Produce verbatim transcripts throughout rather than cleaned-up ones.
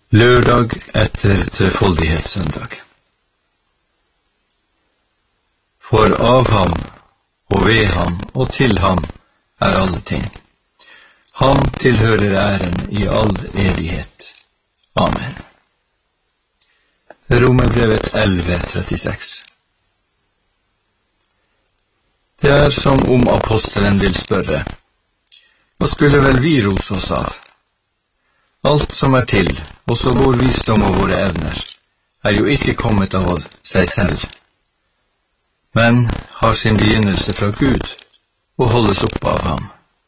Lørdag etter trefoldighetssøndag. For av ham, og ved ham, og til ham er alle ting. Ham tilhører æren i all evighet. Amen. Romerbrevet elleve trettiseks. Det er som om apostelen vil spørre, hva skulle vel vi rose oss av? Alt som er til, også vår visdom og våre evner, er jo ikke kommet av seg selv, men har sin begynnelse fra Gud og holdes opp av ham.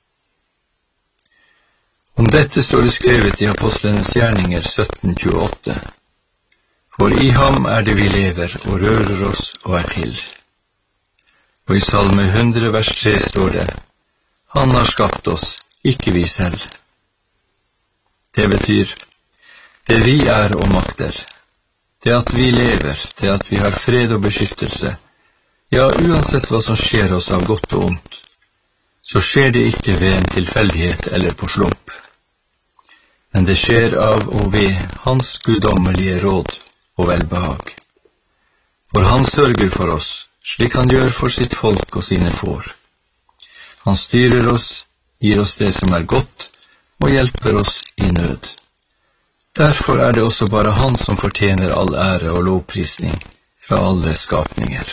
Om dette står det skrevet i Apostlenes gjerninger sytten tjueåtte. For i ham er det vi lever og rører oss og er til. Og i Salme hundre vers tre står det, han har skapt oss, ikke vi selv. Det betyr, det vi er og makter, det at vi lever, det at vi har fred og beskyttelse, ja, uansett hva som skjer oss av godt og ondt, så skjer det ikke ved en tilfeldighet eller på slump. Men det skjer av og ved hans guddommelige råd og velbehag. For han sørger for oss, slik han gjør for sitt folk og sine får. Han styrer oss, gir oss det som er godt, og hjelper oss i nød. Derfor er det også bare han som fortjener all ære og lovprisning fra alle skapninger.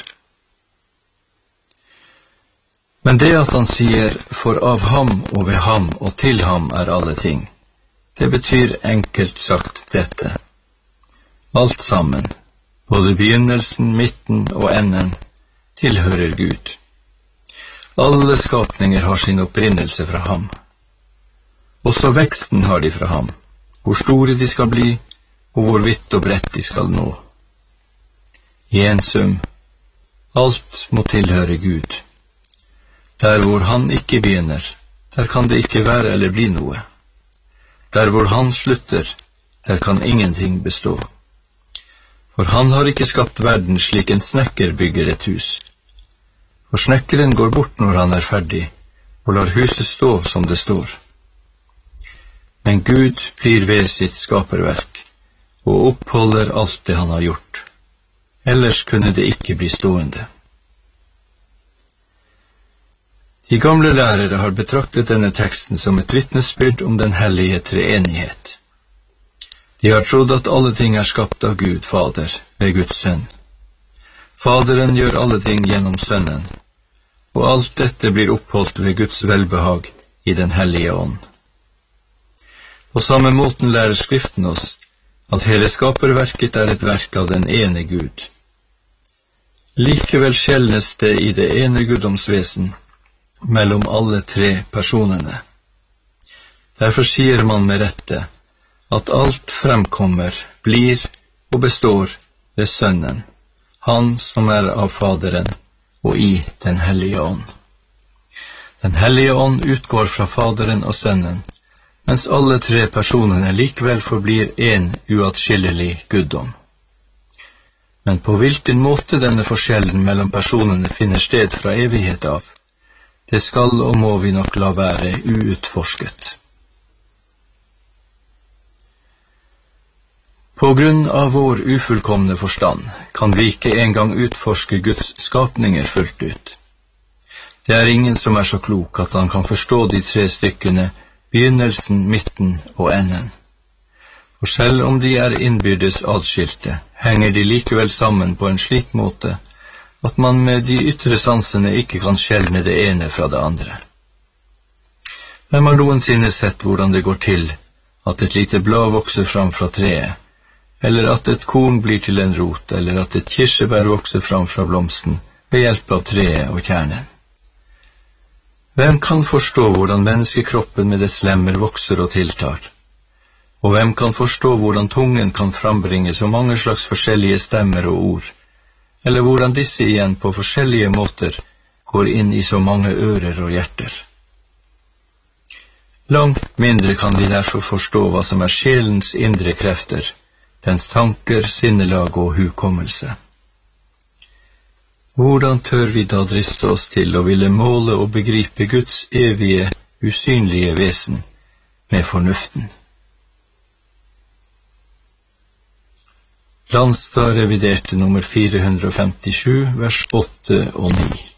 Men det at han sier, for av ham og ved ham og til ham er alle ting, det betyr enkelt sagt dette. Alt sammen, både begynnelsen, midten og enden, tilhører Gud. Alle skapninger har sin opprinnelse fra ham. Også veksten har de fra ham, hvor store de skal bli, og hvor vidt og bredt de skal nå. I en sum, alt må tilhøre Gud. Der hvor han ikke begynner, der kan det ikke være eller bli noe. Der hvor han slutter, der kan ingenting bestå. For han har ikke skapt verden slik en snekker bygger et hus. For snekkeren går bort når han er ferdig, og lar huset stå som det står. Men Gud blir ved sitt skaperverk, og oppholder alt det han har gjort. Ellers kunne det ikke bli stående. De gamle lærere har betraktet denne teksten som et vitnesbyrd om den hellige treenighet. De har trodd at alle ting er skapt av Gud, Fader, ved Guds sønn. Faderen gjør alle ting gjennom sønnen, og alt dette blir oppholdt ved Guds velbehag i den hellige ånd. På samme måten lærer Skriften oss at hele skaperverket er et verk av den ene Gud. Likevel skjelnes det i det ene guddomsvesen mellom alle tre personene. Derfor sier man med rette at alt fremkommer, blir og består ved Sønnen, han som er av Faderen og i den hellige ånd. Den hellige ånd utgår fra Faderen og Sønnen, mens alle tre personene likevel forblir en uatskillelig guddom. Men på hvilken måte denne forskjellen mellom personene finner sted fra evighet av, det skal og må vi nok la være uutforsket. På grunn av vår ufullkomne forstand kan vi ikke engang utforske Guds skapninger fullt ut. Det er ingen som er så klok at han kan forstå de tre stykkene begynnelsen, midten og enden. Og selv om de er innbyrdes adskilte, henger de likevel sammen på en slik måte at man med de ytre sansene ikke kan skjelne det ene fra det andre. Hvem har noensinne sett hvordan det går til at et lite blad vokser fram fra treet, eller at et korn blir til en rot, eller at et kirsebær vokser fram fra blomsten ved hjelp av treet og kjernen? Hvem kan forstå hvordan menneskekroppen med dets lemmer vokser og tiltar? Og hvem kan forstå hvordan tungen kan frambringe så mange slags forskjellige stemmer og ord, eller hvordan disse igjen på forskjellige måter går inn i så mange ører og hjerter? Langt mindre kan vi derfor forstå hva som er sjelens indre krefter, dens tanker, sinnelag og hukommelse. Hvordan tør vi da driste oss til å ville måle og begripe Guds evige, usynlige vesen med fornuften? Landstad reviderte nummer fire hundre femtisju, vers åtte og ni.